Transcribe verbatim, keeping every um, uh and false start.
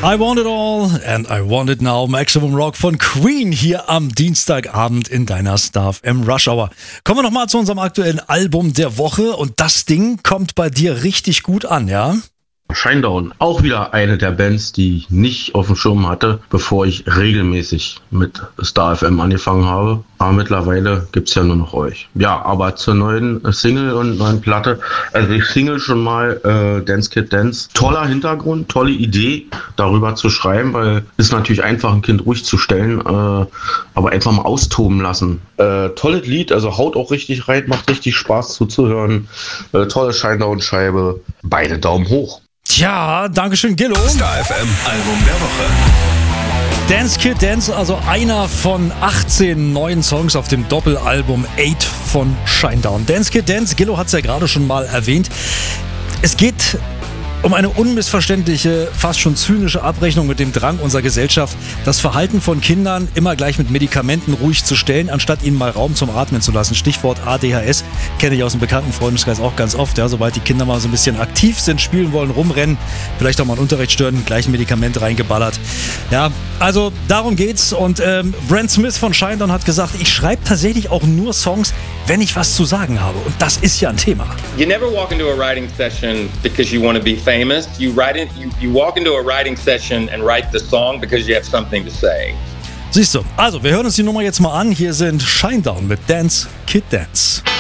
I Want It All and I Want It Now. Maximum Rock von Queen hier am Dienstagabend in deiner Star F M Rush Hour. Kommen wir nochmal zu unserem aktuellen Album der Woche und das Ding kommt bei dir richtig gut an, ja? Shinedown, auch wieder eine der Bands, die ich nicht auf dem Schirm hatte, bevor ich regelmäßig mit Star F M angefangen habe. Aber mittlerweile gibt's ja nur noch euch. Ja, aber zur neuen Single und neuen Platte. Also die Single schon mal, äh, Dance Kid Dance. Toller Hintergrund, tolle Idee, darüber zu schreiben, weil ist natürlich einfach, ein Kind ruhig zu stellen, äh, aber einfach mal austoben lassen. Äh, tolles Lied, also haut auch richtig rein, macht richtig Spaß zuzuhören. Äh, tolle Shinedown-Scheibe. Beide Daumen hoch. Tja, dankeschön, Gillo. Star F M Album der Woche. Dance Kid Dance, also einer von achtzehn neuen Songs auf dem Doppelalbum acht von Shinedown. Dance Kid Dance, Gillo hat es ja gerade schon mal erwähnt. Es geht um eine unmissverständliche, fast schon zynische Abrechnung mit dem Drang unserer Gesellschaft, das Verhalten von Kindern immer gleich mit Medikamenten ruhig zu stellen, anstatt ihnen mal Raum zum Atmen zu lassen. Stichwort A D H S kenne ich aus dem bekannten Freundeskreis auch ganz oft. Ja, sobald die Kinder mal so ein bisschen aktiv sind, spielen wollen, rumrennen, vielleicht auch mal einen Unterricht stören, gleich ein Medikament reingeballert. Ja, also darum geht's. Und ähm, Brent Smith von Shinedown hat gesagt, ich schreibe tatsächlich auch nur Songs, wenn ich was zu sagen habe. Und das ist ja ein Thema. You never walk into a writing session because you want to be famous. You write it, you, you walk into a writing session and write the song because you have something to say. Siehst du, also wir hören uns die Nummer jetzt mal an. Hier sind Shinedown mit Dance Kid Dance.